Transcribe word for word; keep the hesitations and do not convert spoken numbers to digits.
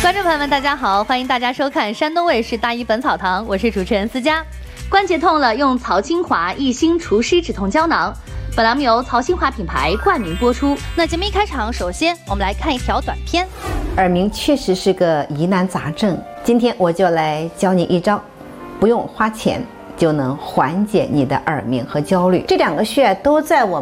观众朋友们，大家好，欢迎大家收看山东卫视大医本草堂，我是主持人思佳。关节痛了，用曹清华益心除湿止痛胶囊。本栏目由曹清华品牌冠名播出。那节目一开场，首先我们来看一条短片。 耳鸣确实是个疑难杂症，今天我就来教你一招，不用花钱就能缓解你的耳鸣和焦虑。这两个穴都在我